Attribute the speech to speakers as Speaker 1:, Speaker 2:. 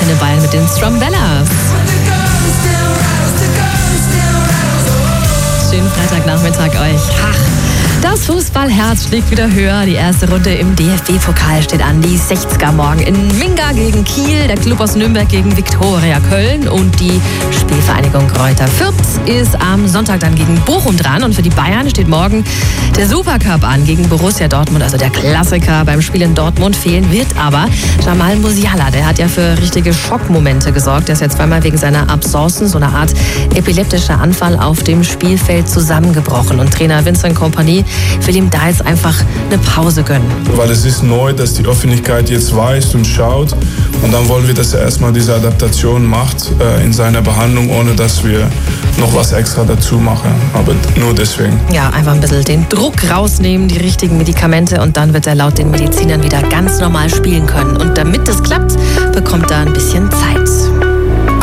Speaker 1: in Bayern mit den Strumbellas. Schönen Freitagnachmittag euch. Das Fußballherz schlägt wieder höher. Die erste Runde im DFB-Pokal steht an. Die 60er morgen in Minga gegen Kiel, der Club aus Nürnberg gegen Viktoria Köln und die Spielvereinigung Greuther Fürth ist am Sonntag dann gegen Bochum dran. Und für die Bayern steht morgen der Supercup an gegen Borussia Dortmund, also der Klassiker. Beim Spiel in Dortmund fehlen wird aber Jamal Musiala. Der hat ja für richtige Schockmomente gesorgt. Der ist jetzt zweimal wegen seiner Absenzen, so eine Art epileptischer Anfall auf dem Spielfeld zusammengebrochen. Und Trainer Vincent Kompany will ihm da jetzt einfach eine Pause gönnen.
Speaker 2: Weil es ist neu, dass die Öffentlichkeit jetzt weiß und schaut. Und dann wollen wir, dass er erstmal diese Adaptation macht in seiner Behandlung, ohne dass wir noch was extra dazu machen. Aber nur deswegen.
Speaker 1: Ja, einfach ein bisschen den Druck rausnehmen, die richtigen Medikamente und dann wird er laut den Medizinern wieder ganz normal spielen können. Und damit das klappt,